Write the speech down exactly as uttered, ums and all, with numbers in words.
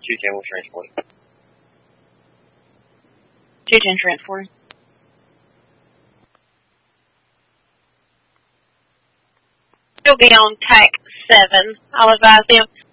two ten will transport. two ten transport. He'll be on tack seven. I'll advise them